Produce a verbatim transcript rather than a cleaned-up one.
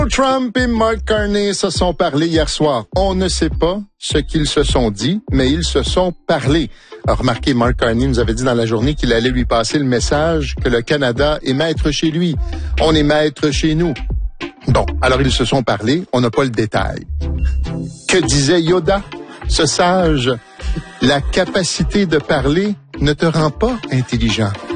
Trump et Mark Carney se sont parlé hier soir. On ne sait pas ce qu'ils se sont dit, mais ils se sont parlé. Alors, remarquez, Mark Carney nous avait dit dans la journée qu'il allait lui passer le message que le Canada est maître chez lui. On est maître chez nous. Bon, alors ils se sont parlé, on n'a pas le détail. Que disait Yoda, ce sage? La capacité de parler ne te rend pas intelligent.